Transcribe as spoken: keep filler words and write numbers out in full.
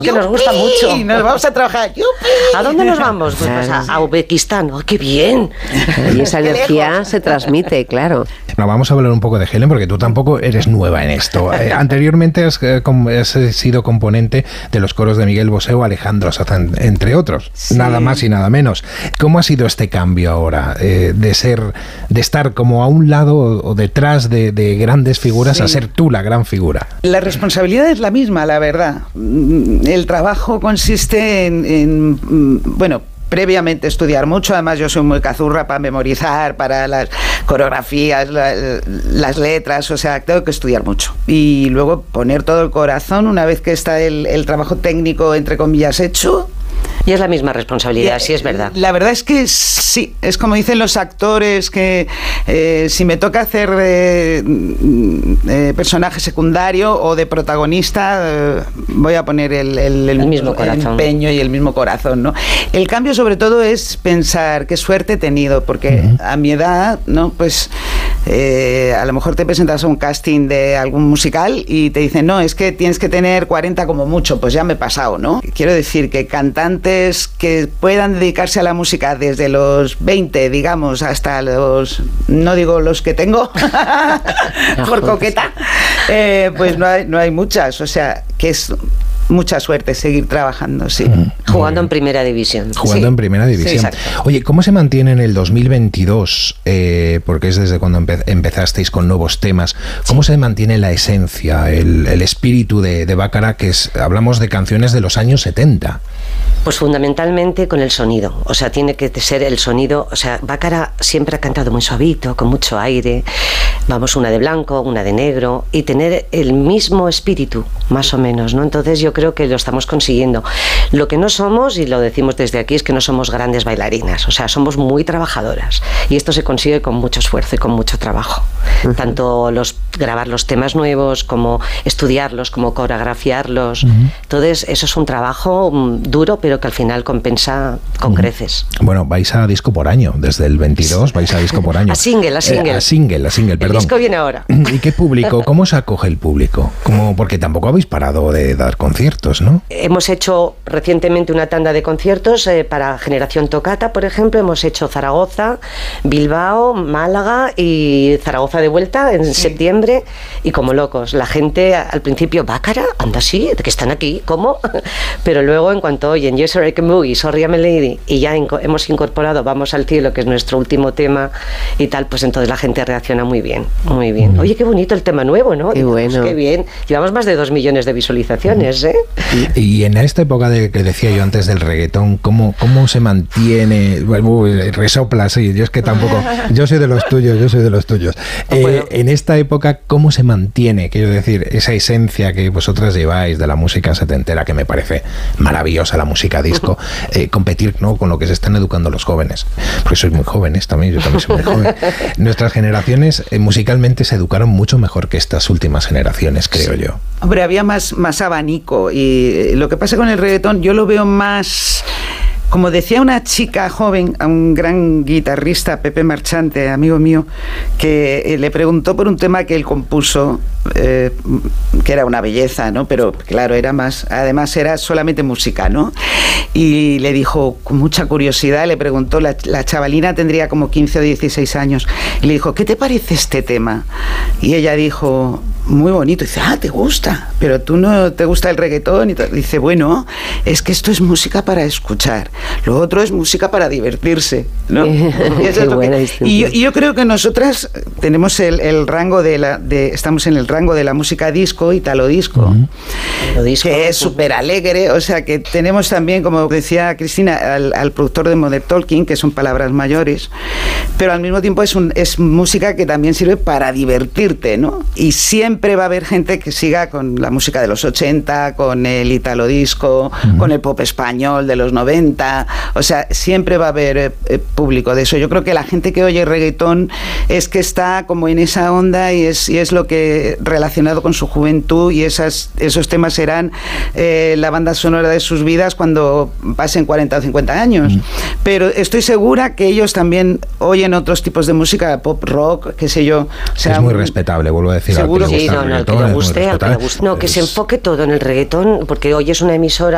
que nos gusta mucho. Y nos vamos a trabajar. ¡Yupi! ¿A dónde nos vamos? Pues, pues a, a Uzbekistán. ¡Oh, qué bien! Y esa energía se transmite, claro. No, vamos a hablar un poco de Helen, porque tú tampoco eres nueva en esto. Eh, anteriormente has, eh, com, has sido componente de los coros de Miguel Bosé o Alejandro Sanz, entre otros. Sí. Nada más y nada menos. ¿Cómo ha sido este cambio ahora? Eh, de ser, de estar como a un lado o, o detrás de, de grandes figuras, sí, a ser tú la gran figura. La responsabilidad es la misma, la verdad. El trabajo consiste en, en bueno, previamente estudiar mucho. Además yo soy muy cazurra para memorizar, para las coreografías, la, las letras, o sea, tengo que estudiar mucho. Y luego poner todo el corazón una vez que está el, el trabajo técnico, entre comillas, hecho. Y es la misma responsabilidad, sí, es verdad. La verdad es que sí, es como dicen los actores, que eh, si me toca hacer eh, eh, personaje secundario o de protagonista, eh, voy a poner el, el, el, el mismo el empeño y el mismo corazón, ¿no? El cambio sobre todo es pensar qué suerte he tenido, porque uh-huh. a mi edad, ¿no? Pues eh, a lo mejor te presentas a un casting de algún musical y te dicen, no, es que tienes que tener cuarenta como mucho, pues ya me he pasado, ¿no? Quiero decir que cantantes que puedan dedicarse a la música desde los veinte, digamos, hasta los, no digo los que tengo, por coqueta, eh, pues no hay, no hay muchas, o sea, que es mucha suerte seguir trabajando, sí. Mm, Jugando en primera división. Jugando sí. en primera división. Sí, Oye, ¿cómo se mantiene en el dos mil veintidós? Eh, porque es desde cuando empe- empezasteis con nuevos temas. ¿Cómo sí. se mantiene la esencia, el, el espíritu de, de Bácara, que es, hablamos de canciones de los años setenta? Pues fundamentalmente con el sonido, o sea, tiene que ser el sonido, o sea, Bácara siempre ha cantado muy suavito, con mucho aire, vamos, una de blanco, una de negro, y tener el mismo espíritu, más o menos, ¿no? Entonces yo creo que lo estamos consiguiendo. Lo que no somos, y lo decimos desde aquí, es que no somos grandes bailarinas, o sea, somos muy trabajadoras, y esto se consigue con mucho esfuerzo y con mucho trabajo, uh-huh. tanto los grabar los temas nuevos, como estudiarlos, como coreografiarlos, uh-huh. entonces eso es un trabajo um, duro, pero que al final compensa con creces. Bueno, vais a disco por año, desde el veintidós vais a disco por año. A single, a single. Eh, a single, a single, perdón. El disco viene ahora. ¿Y qué público? ¿Cómo se acoge el público? ¿Cómo? Porque tampoco habéis parado de dar conciertos, ¿no? Hemos hecho recientemente una tanda de conciertos eh, para Generación Tocata, por ejemplo. Hemos hecho Zaragoza, Bilbao, Málaga y Zaragoza de vuelta en sí. septiembre, y como locos. La gente al principio, Bácara, anda así, que están aquí, ¿cómo? Pero luego en cuanto oyen Yes Sir I Can Boogie, Sorry I'm a Lady, y ya inco- hemos incorporado Vamos al Cielo, que es nuestro último tema y tal, pues entonces la gente reacciona muy bien, muy bien. Oye, qué bonito el tema nuevo, ¿no? Qué bueno. Pues qué bien. Llevamos más de dos millones de visualizaciones, ¿eh? Y, y en esta época de, que decía yo antes del reggaetón, ¿cómo, cómo se mantiene? Bueno, resopla, sí, yo es que tampoco, yo soy de los tuyos, yo soy de los tuyos. No eh, en esta época, ¿cómo se mantiene, quiero decir, esa esencia que vosotras lleváis de la música setentera, que me parece maravillosa, la música disco, eh, competir, ¿no?, con lo que se están educando los jóvenes? Porque sois muy jóvenes también, yo también soy muy joven. Nuestras generaciones eh, musicalmente se educaron mucho mejor que estas últimas generaciones, creo sí. yo. Hombre, había más, más abanico, y lo que pasa con el reggaetón, yo lo veo más... Como decía una chica joven, a un gran guitarrista, Pepe Marchante, amigo mío, que le preguntó por un tema que él compuso, eh, que era una belleza, ¿no? Pero claro, era más, además era solamente música, ¿no? Y le dijo, con mucha curiosidad, le preguntó, la, la chavalina tendría como quince o dieciséis años, y le dijo, ¿qué te parece este tema? Y ella dijo, muy bonito. Y dice, ah, ¿te gusta? Pero tú no te gusta el reggaetón. Y dice, bueno, es que esto es música para escuchar. Lo otro es música para divertirse, ¿no? Y, eso es lo que, y, yo, y yo creo que nosotras tenemos el, el rango de la, de, estamos en el rango de la música disco, italo disco, uh-huh. disco que es súper alegre. O sea que tenemos también, como decía Cristina, al, al productor de Modern Talking, que son palabras mayores, pero al mismo tiempo es, un, es música que también sirve para divertirte, ¿no? Y siempre va a haber gente que siga con la música de los ochenta, con el italo disco, uh-huh. con el pop español de los noventa. O sea, siempre va a haber eh, público de eso. Yo creo que la gente que oye reggaetón es que está como en esa onda, y es, y es lo que relacionado con su juventud, y esas, esos temas serán eh, la banda sonora de sus vidas cuando pasen cuarenta o cincuenta años. Mm. Pero estoy segura que ellos también oyen otros tipos de música, pop, rock, qué sé yo. O sea, es muy respetable, vuelvo a decir. Seguro que sí, no, no, que le guste, al que le guste. No, que se enfoque todo en el reggaetón, porque hoy es una emisora